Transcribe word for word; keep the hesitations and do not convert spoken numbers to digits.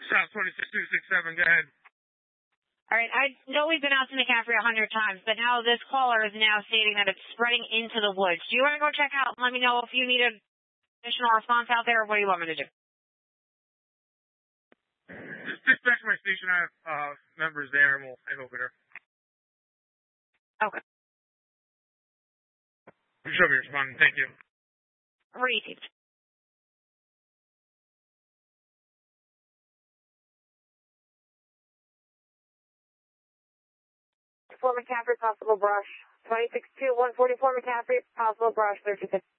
South twenty-six two six seven, go ahead. All right, I know we've been out to McCaffrey a hundred times, but now this caller is now stating that it's spreading into the woods. Do you want to go check out and let me know if you need an additional response out there, or what do you want me to do? Just dispatch my station. I have uh, members there, and we'll head over there. Okay. You should be responding. Thank you. Received. four McCaffrey, possible brush. twenty-six two one forty-four McCaffrey, possible brush, thirty-six.